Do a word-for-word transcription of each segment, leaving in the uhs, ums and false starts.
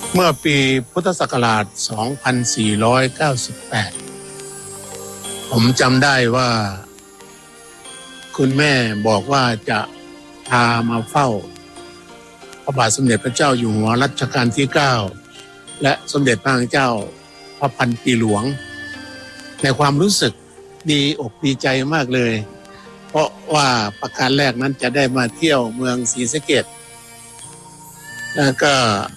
เมื่อปีพุทธศักราช สองพันสี่ร้อยเก้าสิบแปด ผมจำได้ว่าคุณแม่บอกว่าจะพามาเฝ้าพระบาทสมเด็จพระเจ้าอยู่หัวรัชกาลที่ เก้า และสมเด็จพระนางเจ้าพระพันปีหลวงในความรู้สึกดีอกดีใจมากเลยเพราะว่าประการแรกนั้นจะได้มาเที่ยวเมืองศรีสะเกษแล้วก็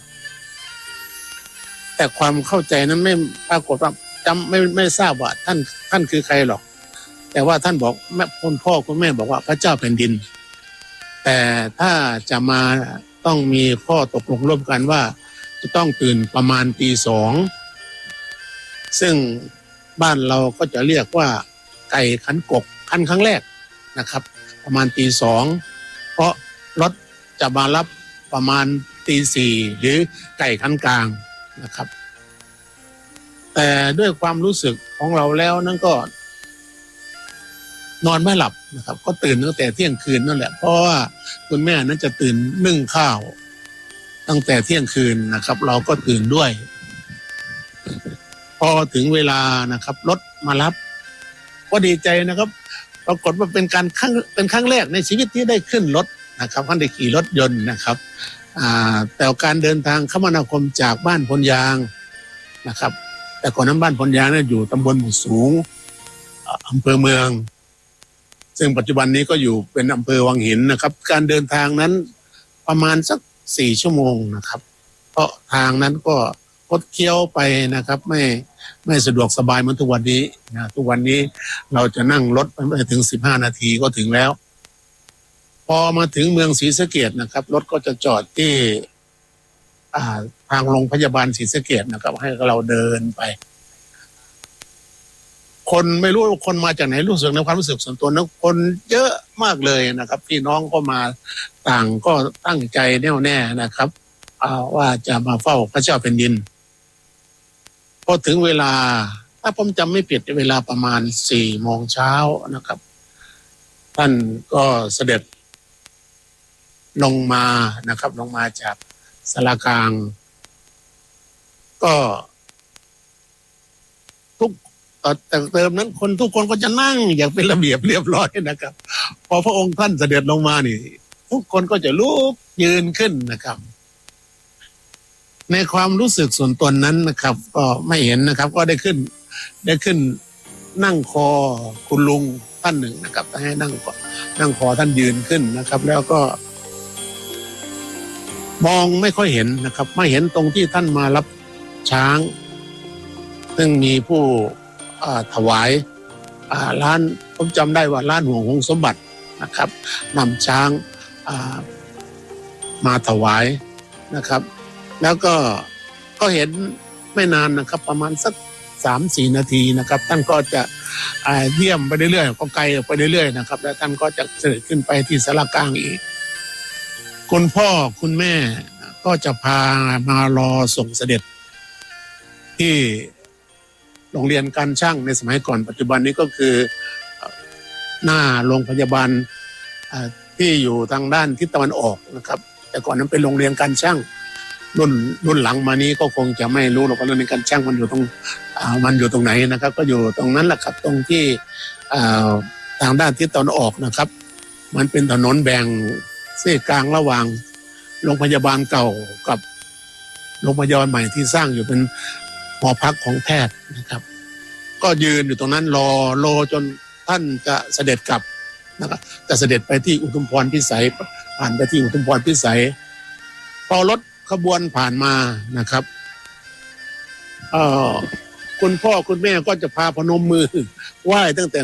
แต่ความเข้าใจนั้นไม่ปรากฏว่าจำไม่ไม่ทราบว่าท่านท่านคือใครหรอกแต่ว่าท่านบอกแม่คุณพ่อคุณแม่บอกว่าพระเจ้าแผ่นดินแต่ถ้าจะมาต้องมีข้อตกลงร่วมกันว่าจะต้องตื่นประมาณตีสองซึ่งบ้านเราก็จะเรียกว่าไก่ขันกกขันครั้งแรกนะครับประมาณตีสองเพราะรถจะมารับประมาณตีสี่หรือไก่ขันกลางนะครับแต่ด้วยความรู้สึกของเราแล้วนั่นก็นอนไม่หลับนะครับก็ตื่นตั้งแต่เที่ยงคืนนั่นแหละเพราะว่าคุณแม่นั้นจะตื่นนึ่งข้าวตั้งแต่เที่ยงคืนนะครับเราก็ตื่นด้วยพอถึงเวลานะครับรถมารับก็ดีใจนะครับปรากฏว่าเป็นการครั้งเป็นครั้งแรกในชีวิตที่ได้ขึ้นรถนะครับท่านได้ขี่รถยนต์นะครับอ่าแต่การเดินทางคมนาคมจากบ้านพลยางนะครับแต่ก่อนนั้นบ้านพลยางนั้นอยู่ตำบลหมู่สูงอำเภอเมืองซึ่งปัจจุบันนี้ก็อยู่เป็นอำเภอวังหินนะครับการเดินทางนั้นประมาณสักสี่ชั่วโมงนะครับเพราะทางนั้นก็คดเคี้ยวไปนะครับไม่ไม่สะดวกสบายเหมือนทุกวันนี้นะทุกวันนี้เราจะนั่งรถไปไม่ถึงสิบห้านาทีก็ถึงแล้วพอมาถึงเมืองศรีสะเกษนะครับรถก็จะจอดที่อ่าทางโรงพยาบาลศรีสะเกษนะครับให้เราเดินไปคนไม่รู้คนมาจากไหนรู้สึกในความรู้สึกส่วนตัวนะคนเยอะมากเลยนะครับพี่น้องก็มาต่างก็ตั้งใจแน่วแน่นะครับว่าจะมาเฝ้าพระเจ้าแผ่นดินพอถึงเวลาถ้าผมจำไม่ผิดเวลาประมาณสี่โมงเช้านะครับท่านก็เสด็จลงมานะครับลงมาจากศาลากลางก็ทุกแต่เติมนั้นคนทุกคนก็จะนั่งอย่างเป็นระเบียบเรียบร้อยนะครับพอพระองค์ท่านเสด็จลงมานี่ทุกคนก็จะลุกยืนขึ้นนะครับในความรู้สึกส่วนตนนั้นนะครับก็ไม่เห็นนะครับก็ได้ขึ้นได้ขึ้นนั่งคอคุณลุงท่านหนึ่งนะครับให้นั่งนั่งคอท่านยืนขึ้นนะครับแล้วก็มองไม่ค่อยเห็นนะครับไม่เห็นตรงที่ท่านมารับช้างซึ่งมีผู้ถวายร้านผมจำได้ว่าร้านห่วงหงสมบัตินะครับนำช้างมาถวายนะครับแล้วก็ก็เห็นไม่นานนะครับประมาณสัก สามถึงสี่ นาทีนะครับท่านก็จะเยี่ยมไปเรื่อยๆก็ไกลไปเรื่อยๆนะครับแล้วท่านก็จะเสด็จขึ้นไปที่ศาลากลางอีกคุณพ่อคุณแม่ก็จะพามารอส่งเสด็จที่โรงเรียนการช่างในสมัยก่อนปัจจุบันนี้ก็คือหน้าโรงพยาบาลที่อยู่ทางด้านทิศตะวันออกนะครับแต่ก่อนนั้นเป็นโรงเรียนการช่างรุ่นรุ่นหลังมานี้ก็คงจะไม่รู้หรอกว่าโรงเรียนการช่างมันอยู่ตรงมันอยู่ตรงไหนนะครับก็อยู่ตรงนั้นแหละครับตรงที่ทางด้านทิศตะวันออกนะครับมันเป็นถนนแบ่งเส้นกลางระหว่างโรงพยาบาลเก่ากับโรงพยาบาลใหม่ที่สร้างอยู่เป็นหอพักของแพทย์นะครับก็ยืนอยู่ตรงนั้นรอรอจนท่านจะเสด็จกลับนะครับจะเสด็จไปที่อุทุมพรพิสัยผ่านไปที่อุทุมพรพิสัยพอรถขบวนผ่านมานะครับเอ่อคุณพ่อคุณแม่ก็จะพาพนมมือไหว้ตั้งแต่